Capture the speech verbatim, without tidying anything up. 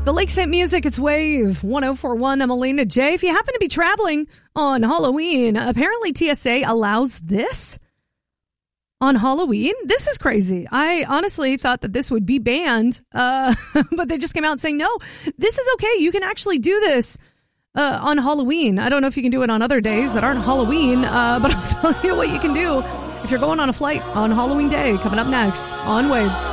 The Lake Saint Music, it's Wave one oh four point one. I'm Elena J. If you happen to be traveling on Halloween, apparently T S A allows this on Halloween. This is crazy. I honestly thought that this would be banned, uh, but they just came out saying, no, this is okay. You can actually do this uh, on Halloween. I don't know if you can do it on other days that aren't Halloween, uh, but I'll tell you what you can do if you're going on a flight on Halloween day. Coming up next on Wave.